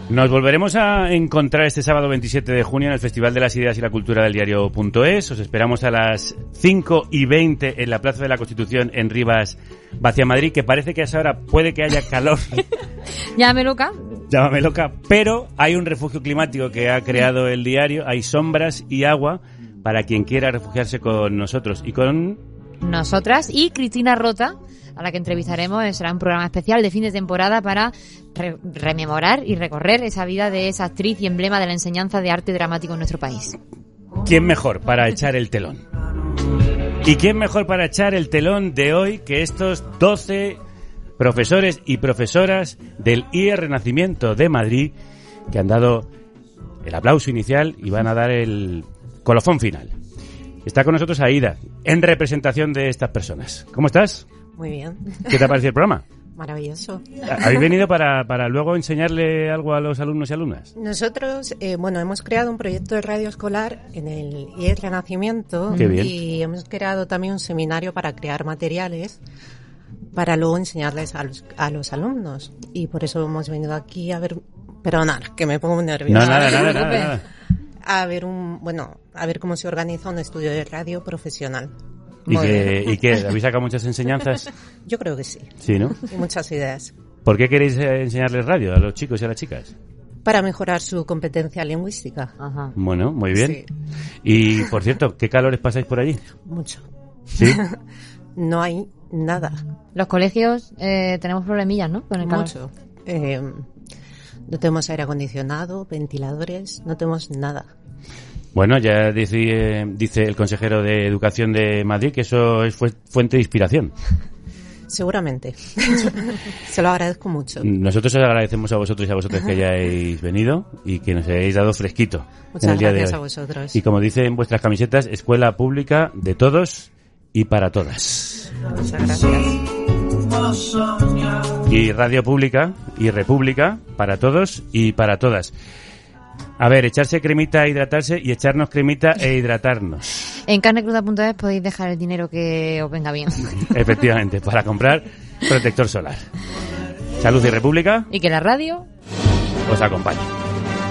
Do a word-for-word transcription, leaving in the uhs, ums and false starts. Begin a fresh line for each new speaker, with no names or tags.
Nos volveremos a encontrar este sábado veintisiete de junio en el Festival de las Ideas y la Cultura del Diario.es. Os esperamos a las cinco y veinte en la Plaza de la Constitución en Rivas, Vacia Madrid, que parece que a esa hora puede que haya calor.
Llámame loca.
Llámame loca, pero hay un refugio climático que ha creado el diario, hay sombras y agua para quien quiera refugiarse con nosotros y con...
Nosotras y Cristina Rota, a la que entrevistaremos. Será un programa especial de fin de temporada para re- rememorar y recorrer esa vida de esa actriz y emblema de la enseñanza de arte dramático en nuestro país.
¿Quién mejor para echar el telón? ¿Y quién mejor para echar el telón de hoy que estos doce profesores y profesoras del I E Renacimiento de Madrid, que han dado el aplauso inicial y van a dar el colofón final? Está con nosotros Aida, en representación de estas personas. ¿Cómo estás?
Muy bien.
¿Qué te ha parecido el programa?
Maravilloso.
¿Habéis venido para, para luego enseñarle algo a los alumnos y alumnas?
Nosotros, eh, bueno, hemos creado un proyecto de radio escolar en el I E Renacimiento.
Qué bien.
Y hemos creado también un seminario para crear materiales para luego enseñarles a los, a los alumnos. Y por eso hemos venido aquí a ver... Perdonad, que me pongo muy nerviosa.
No, nada, nada, nada, nada.
A ver un, bueno, a ver cómo se organiza un estudio de radio profesional.
¿Y qué, ¿Y qué? ¿Habéis sacado muchas enseñanzas?
Yo creo que sí.
Sí, ¿no?
Y muchas ideas.
¿Por qué queréis eh, enseñarles radio a los chicos y a las chicas?
Para mejorar su competencia lingüística.
Ajá.
Bueno, muy bien.
Sí.
Y, por cierto, ¿qué calores pasáis por allí?
Mucho.
¿Sí?
No hay nada.
Los colegios eh, tenemos problemillas, ¿no? Con el calor.
Mucho. Eh, no tenemos aire acondicionado, ventiladores, no tenemos nada.
Bueno, ya dice, dice el consejero de Educación de Madrid que eso es fu- fuente de inspiración.
Seguramente. Se lo agradezco mucho.
Nosotros os agradecemos a vosotros y a vosotras que hayáis venido y que nos hayáis dado fresquito
Muchas
en el día
gracias
de
a
hoy.
vosotros.
Y como dicen vuestras camisetas, escuela pública de todos y para todas.
Muchas gracias.
Y radio pública y república para todos y para todas. A ver, echarse cremita e hidratarse y echarnos cremita e hidratarnos.
En carnecruda punto es podéis dejar el dinero que os venga bien.
Efectivamente, para comprar protector solar. Salud y república
Y que la radio
os acompañe.